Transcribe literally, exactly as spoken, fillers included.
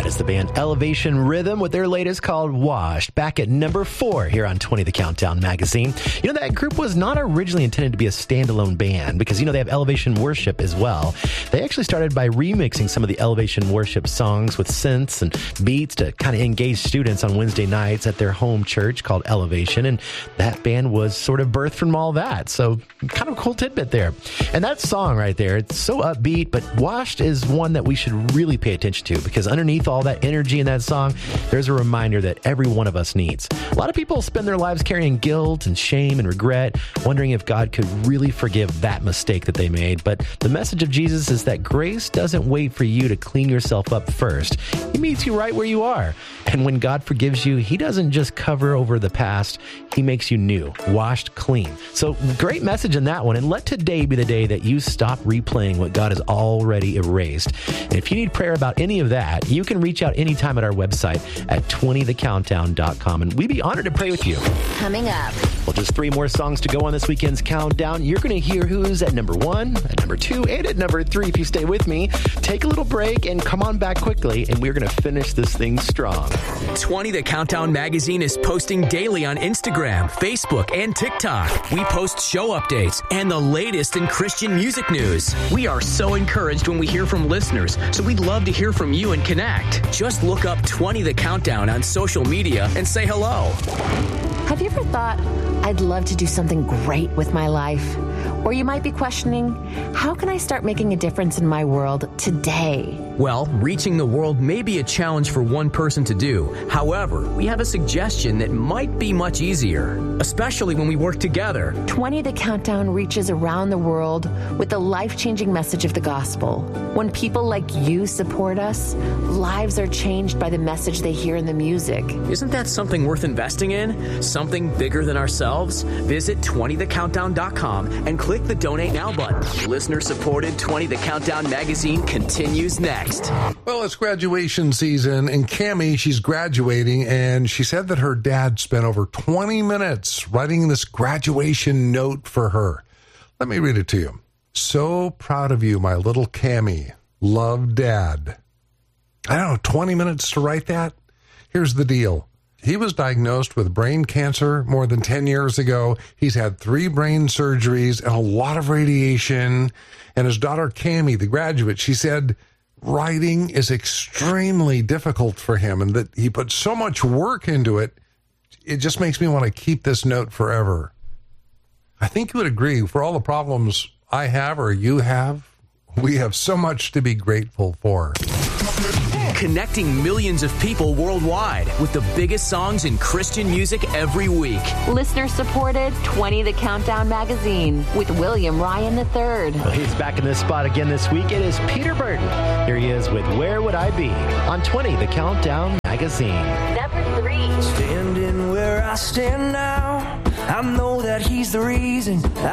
That is the band Elevation Rhythm with their latest called Washed, back at number four here on twenty The Countdown magazine. You know, that group was not originally intended to be a standalone band because, you know, they have Elevation Worship as well. They actually started by remixing some of the Elevation Worship songs with synths and beats to kind of engage students on Wednesday nights at their home church called Elevation, and that band was sort of birthed from all that. So kind of a cool tidbit there. And that song right there, it's so upbeat, but Washed is one that we should really pay attention to because underneath all that energy in that song, there's a reminder that every one of us needs. A lot of people spend their lives carrying guilt and shame and regret, wondering if God could really forgive that mistake that they made. But the message of Jesus is that grace doesn't wait for you to clean yourself up first. He meets you right where you are. And when God forgives you, he doesn't just cover over the past. He makes you new, washed clean. So great message in that one. And let today be the day that you stop replaying what God has already erased. And if you need prayer about any of that, you can reach out anytime at our website at twenty the countdown dot com. And we'd be honored to pray with you. Coming up. Well, just three more songs to go on this weekend's countdown. You're going to hear who's at number one, at number two, and at number three if you stay with me. Take a little break and come on back quickly, and we're going to finish this thing strong. twenty The Countdown magazine is posting daily on Instagram, Facebook, and TikTok. We post show updates and the latest in Christian music news. We are so encouraged when we hear from listeners, so we'd love to hear from you and connect. Just look up twenty The Countdown on social media and say hello. Have you ever thought, I'd love to do something great with my life? Or you might be questioning, how can I start making a difference in my world today? Well, reaching the world may be a challenge for one person to do. However, we have a suggestion that might be much easier, especially when we work together. twenty The Countdown reaches around the world with the life-changing message of the gospel. When people like you support us, lives are changed by the message they hear in the music. Isn't that something worth investing in? Something bigger than ourselves? Visit twenty the countdown dot com and click the Donate Now button. Listener-supported twenty The Countdown magazine continues next. Well, it's graduation season, and Cammie, she's graduating, and she said that her dad spent over twenty minutes writing this graduation note for her. Let me read it to you. So proud of you, my little Cammie. Love, Dad. I don't know, twenty minutes to write that? Here's the deal. He was diagnosed with brain cancer more than ten years ago. He's had three brain surgeries and a lot of radiation. And his daughter, Cammie, the graduate, she said writing is extremely difficult for him and that he put so much work into it. It just makes me want to keep this note forever. I think you would agree, for all the problems I have or you have, we have so much to be grateful for. Connecting millions of people worldwide with the biggest songs in Christian music every week. Listener-supported twenty The Countdown magazine with William Ryan the third. Well, he's back in this spot again this week. It is Peter Burton. Here he is with Where Would I Be on twenty The Countdown magazine. Number three. Standing where I stand now, I know that he's the reason